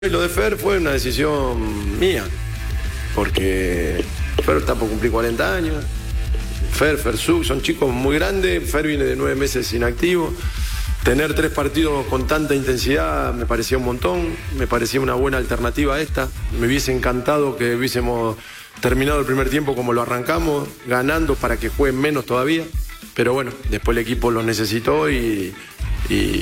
Lo de Fer fue una decisión mía, porque Fer está por cumplir 40 años, Fersu, son chicos muy grandes, Fer viene de 9 meses inactivo, tener 3 partidos con tanta intensidad me parecía un montón, me parecía una buena alternativa a esta, me hubiese encantado que hubiésemos terminado el primer tiempo como lo arrancamos, ganando para que jueguen menos todavía, pero bueno, después el equipo lo necesitó y